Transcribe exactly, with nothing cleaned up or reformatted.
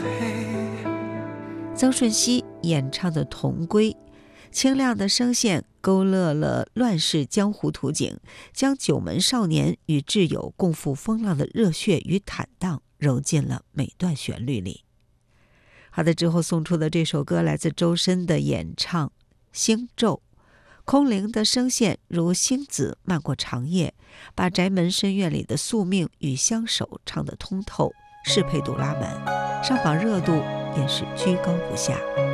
曾舜晞演唱的《同归》，清亮的声线勾勒了乱世江湖图景，将九门少年与挚友共赴风浪的热血与坦荡揉进了每段旋律里。好的，之后送出的这首歌来自周深的演唱《星昼》，空灵的声线如星子漫过长夜，把宅门深院里的宿命与相守唱得通透，适配度拉满，上榜热度也是居高不下。